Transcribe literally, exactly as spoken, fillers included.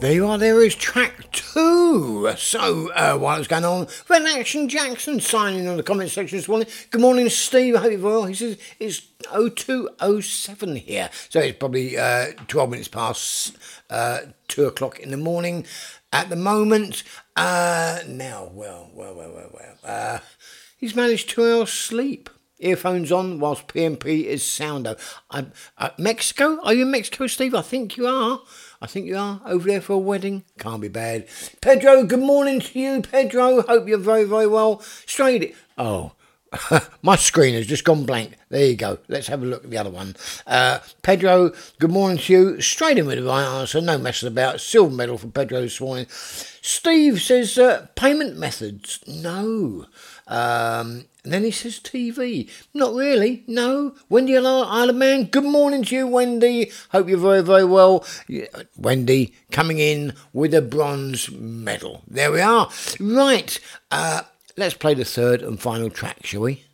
There you are, there is track two. So, uh, while it's going on, Red Action Jackson signing on the comment section this morning. Good morning, Steve. I hope you're well. He says it's oh two oh seven here. So it's probably uh, twelve minutes past uh, two o'clock in the morning at the moment. Uh, now, well, well, well, well, well. Uh, he's managed two hours sleep. Earphones on whilst P M P is soundo. I'm, uh, Mexico? Are you in Mexico, Steve? I think you are. I think you are. Over there for a wedding? Can't be bad. Pedro, good morning to you, Pedro. Hope you're very, very well. Straight. Oh, my screen has just gone blank. There you go. Let's have a look at the other one. Uh, Pedro, good morning to you. Straight in with the right answer. No messing about. Silver medal for Pedro this morning. Steve says uh, payment methods. No. Um, and then he says T V. Not really. No. Wendy Isle of Man. Good morning to you, Wendy. Hope you're very, very well. Yeah, Wendy coming in with a bronze medal. There we are. Right. Uh, let's play the third and final track, shall we?